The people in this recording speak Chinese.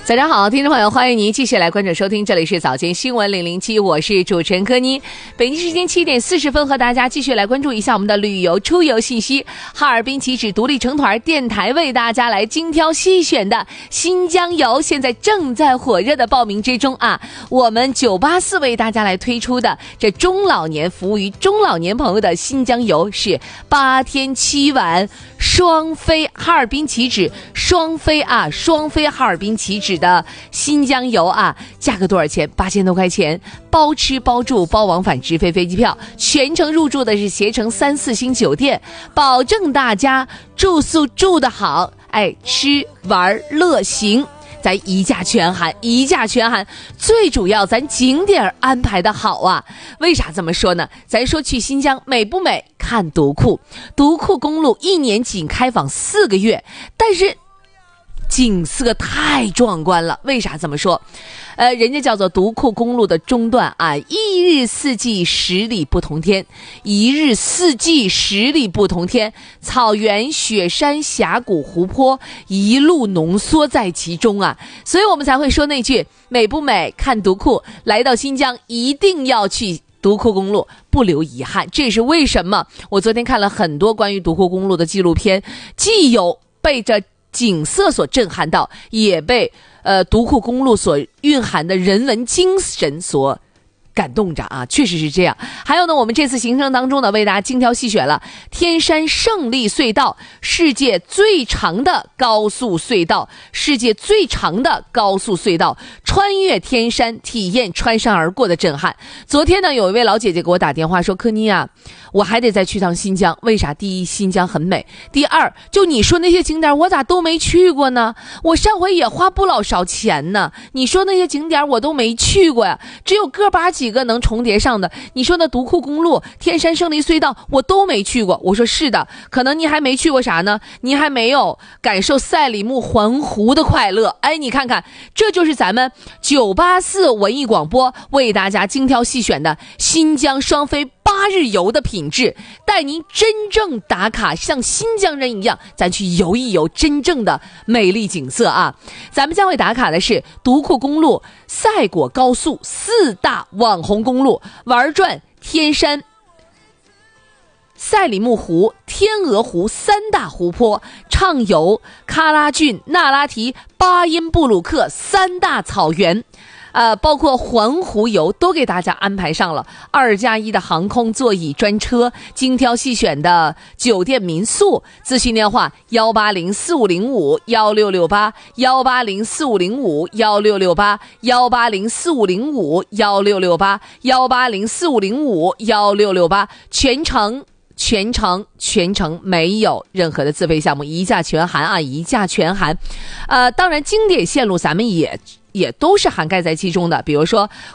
早上好，听众朋友，欢迎您继续来关注收听，这里是早间新闻007，我是主持人柯妮。北京时间7点40分，和大家继续来关注一下我们的旅游出游信息。哈尔滨起止独立成团电台为大家来精挑细选的新疆游，现在正在火热的报名之中啊！我们984为大家来推出的这中老年服务于中老年朋友的新疆游是8天7晚双飞哈尔滨起止双飞哈尔滨起止的新疆游啊，价格多少钱？8000多块钱，包吃包住包往返直飞飞机票，全程入住的是携程3、4星酒店，保证大家住宿住得好，吃玩乐行。咱一价全含，最主要咱景点安排的好啊。为啥这么说呢？咱说去新疆美不美？看独库公路1年仅开放4个月，但是景色太壮观了。为啥这么说？人家叫做独库公路的中段啊，1日4季10里不同天，1日4季10里不同天，草原、雪山、峡谷、湖泊一路浓缩在其中啊，所以我们才会说那句美不美看独库，来到新疆一定要去独库公路，不留遗憾。这也是为什么我昨天看了很多关于独库公路的纪录片，既有被这景色所震撼到，也被独库公路所蕴含的人文精神所感动着啊，确实是这样。还有呢，我们这次行程当中呢，为大家精挑细选了天山胜利隧道，世界最长的高速隧道，穿越天山，体验穿山而过的震撼。昨天呢，有一位老姐姐给我打电话说，柯妮啊，我还得再去趟新疆。为啥？第一，新疆很美；第二，就你说那些景点我咋都没去过呢？我上回也花不老少钱呢，你说那些景点我都没去过呀，只有个把几个能重叠上的。你说那独库公路、天山胜利隧道我都没去过。我说是的，可能你还没去过啥呢？你还没有感受赛里木环湖的快乐。你看看，这就是咱们984文艺广播为大家精挑细选的新疆双飞8日游的品质，带您真正打卡，像新疆人一样，咱去游一游真正的美丽景色啊！咱们将会打卡的是独库公路、赛果高速4大网红公路，玩转天山、赛里木湖、天鹅湖3大湖泊，畅游喀拉峻、那拉提、巴音布鲁克3大草原。包括环湖游都给大家安排上了，2+1的航空座椅专车，精挑细选的酒店民宿。咨询电话18045051668 18045051668 18045051668 18045051668，全程没有任何的自费项目，一价全含啊，一价全含。当然经典线路咱们也都是涵盖在其中的，比如说